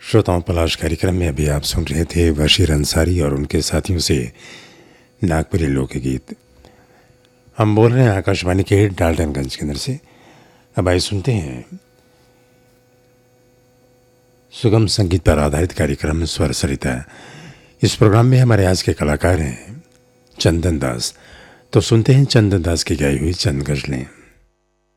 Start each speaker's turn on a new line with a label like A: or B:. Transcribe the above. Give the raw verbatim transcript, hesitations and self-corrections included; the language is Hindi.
A: श्रोताओं पलाश कार्यक्रम में अभी आप सुन रहे थे बशीर अंसारी और उनके साथियों से नागपुरी लोकगीत। हम बोल रहे हैं आकाशवाणी के डाल्टनगंज केंद्र से। अब आइए सुनते हैं सुगम संगीत पर आधारित कार्यक्रम स्वर सरिता। इस प्रोग्राम में हमारे आज के कलाकार हैं चंदन दास। तो सुनते हैं चंदन दास की गाई हुई चंद गजलें।